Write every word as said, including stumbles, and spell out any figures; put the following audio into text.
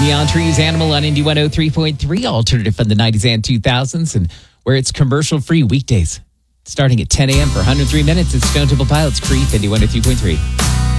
Neon Trees Animal on Indy one oh three point three, alternative from the nineties and two thousands, and where it's commercial-free weekdays. Starting at ten a.m. for one hundred three minutes, it's Stone Temple Pilots, Creep, Indy one oh three point three.